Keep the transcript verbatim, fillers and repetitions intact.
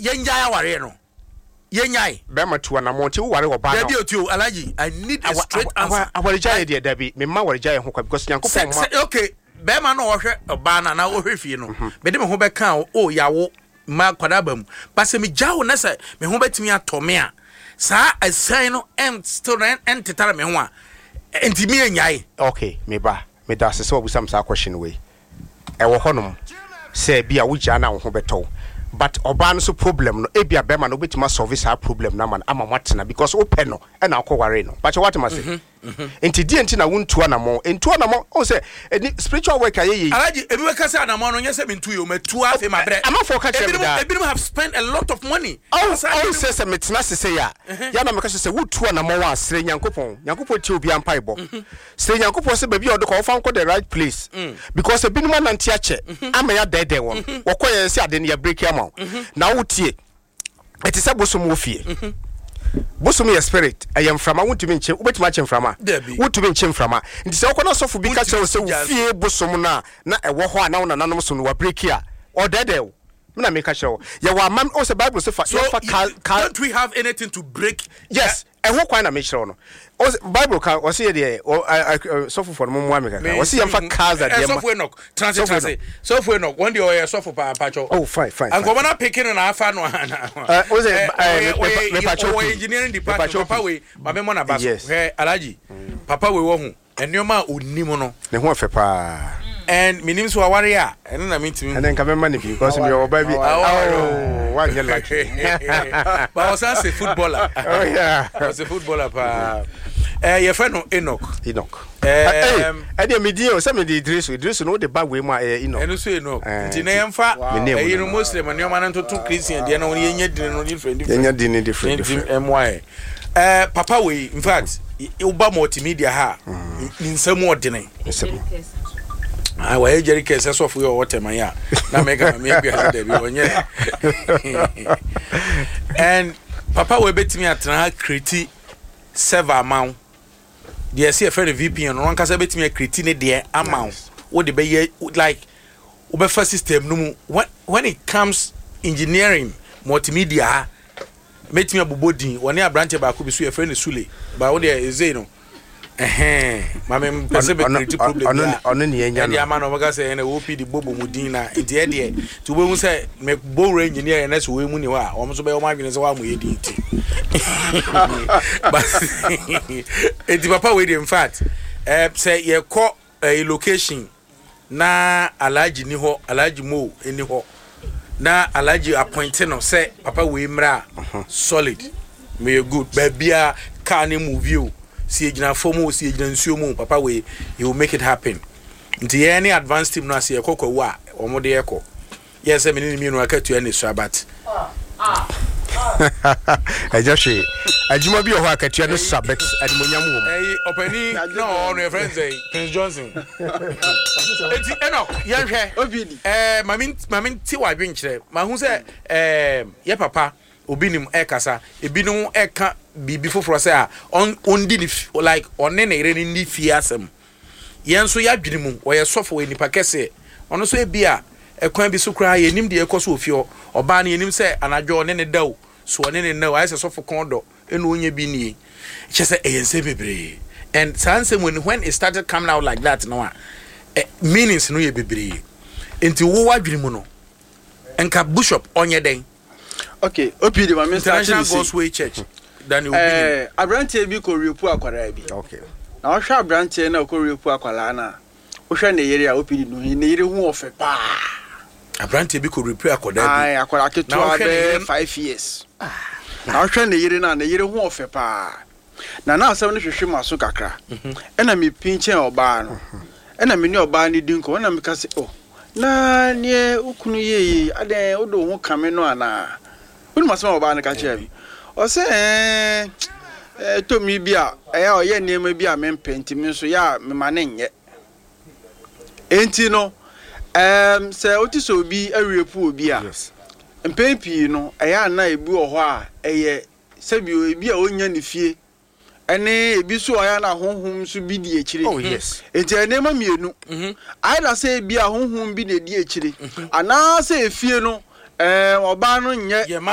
yenja ware no yenyai be ma tu na mo ti ware oba no Dabi otu Alaji I need a straight answer aware jai dey dabi me ma ware jai ho kwa because Nyankopon ma okay be ma no wo hwe oba na na wo hwe fie no me de me ho be kan o yawo ma kwada bam pase me jawo na se me ho betimi atome a sa asan no em still en tetare me ho a enti me enyai okay me ba me da se so obusam sa question we e wo honom se bia wo gya na wo ho beto but oba no so problem no ebia bema no betima solve sa problem na man ama watena because open no e na akoware no but what ma say enti die enti na wontua na mo entua na mo o say spiritual work ayeyi Alaji ebi we kasa na mo no nyese me ntu yo matua afi mabre ama for ka chem da ebi have spent a lot of money oh say say metena se ya ya na me ka say wotua na mo wa asre Nyankopon Nyankopon ti obi ampa ibo say Nyankopon se baby odo ko fa nko the right place because ebi no na ntia che ama ya dede won wo koye se ade ne ya break am na wotie eti se bosom wo fie bosom your spirit ayam frama wotumi nche wobetima che frama wotumi nche frama nti se okona sofo bi ka che se wo fie bosom na na ewo ho ana wona nanom so no wa break ya o dede wo na me ka che ya wa mam o se Bible se fa don't we have anything to break yes e ho kwan na me kire no o Bible ka o se de sofo for mo mo ameka ka o se yam fa kaza de sofo enok transit sofo enok one day o ye sofo pa pacho oh fine fine and go na picking na afa no uh o se me pacho engineering department papa we ma me mo na baso he Alaji papa we wo hu enioma onimo no ne ho afa pa and minim so aware a eno na mitimi and then come money because me oba bi oh one get like but I was a footballer oh yeah I was a footballer pa eh your friend Enoch Enoch eh eh dey me di o say me di Idris Idris no the bag we ma Enoch eno so Enoch nti na yemfa eh you know Muslim and your man to Christian dey na won yenya din no different different yenya din different different M Y eh papa we in fact uba multimedia ha nsam odene nsam I wa ejeri kese so for your water man ya na mega me bia dey bi onye and papa we betimi atena create server amount the see a friend V P N no one kasa betimi create ne de amount wo de be like we first system no when when it comes engineering multimedia betimi abobodin woni abrante ba ko bi so your friend Sule ba wo de ezei no eh mama pese be create problem ya ono ne yenya no ya ma no maga say na O P D bobo mudin na enti e de to we mu say me bo engineer na so we mu ni wa o mo so be o ma dwene say wa mo yedi nti but enti papa we in fact eh say ye ko location na Alaji ni ho Alaji Mo eni ho na Alaji appointed no say papa we mra solid me good babia car ni movie o si ejina fomo si ejina nsuo mu papa we he will make it happen nti any advanced team no ase ekokọ wo a omo de ekọ yes me ni mi no akatu ani so abat I just say ajuma bi o ho akatu ani so abat adimonyam wo eh opani no no your friend say Prince Johnson eti eno ye hwe obidi eh mami mami ti wa dwenkyere ma hu say eh ye papa obinim ekasa ebinom eka bibi foforo say a on ondi ni like onne na ire ni fi asem yenso ya dwene mu o ye sofo we nipa kese ono so ebia ekwan bi so kra ye nim de ekoso ofio oba na yenim say anadwo ne ne daw so one ne na wa say sofo kondo eno onye bi ni che say eyense bebre and sanse when when it started coming out like that no eh, meanings no ye bebre enti wo wa dwene mu no enka bishop onye den okay opidi ma me start International Gospel Church Dani Obi eh abrante bi ko repu akwara bi okay na o hwa abrante na ko repu akwala na o hwa na yere a opidi no ne yere hu ofe pa abrante bi ko repu akwara bi ai akwara ketu abe five years na o hwa na yere na na yere hu ofe pa na na asem no hwehwe maso kakra ena me pinche oba no ena me ni oba ni dinko ena me ka se oh na nie ukunu ye ade odo hu kame no ana unu masema oba na ka che o se eh eh to mi bia eh o ye niam bia me penti mi so ya me ma ne nye enti no em se otiso obi awepu obi a mpempi no eh ya na ebu oho a eh se bi obi a onya ne fie ene ebi so ya na honhom so bi di ekire oh yes enti ene ma mienu mhm aida se bi a honhom bi na di ekire ana se efie no eh oba no nye